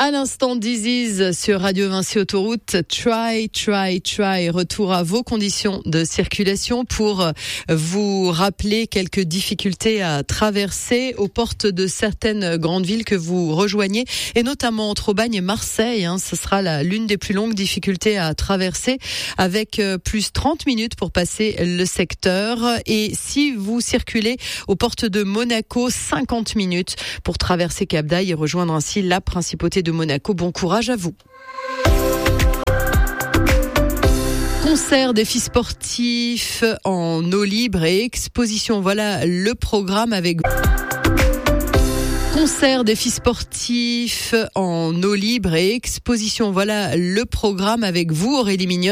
À l'instant, This Is sur Radio Vinci Autoroute. Try. Retour à vos conditions de circulation pour vous rappeler quelques difficultés à traverser aux portes de certaines grandes villes que vous rejoignez, et notamment entre Aubagne et Marseille. Ce sera l'une des plus longues difficultés à traverser, avec plus 30 minutes pour passer le secteur. Et si vous circulez aux portes de Monaco, 50 minutes pour traverser Cap d'Aille et rejoindre ainsi la principauté de Monaco. Bon courage à vous. Concert, défis sportifs en eau libre et exposition. Voilà le programme avec concert, défis sportifs en eau libre et exposition. Voilà le programme avec vous, Aurélie Mignot.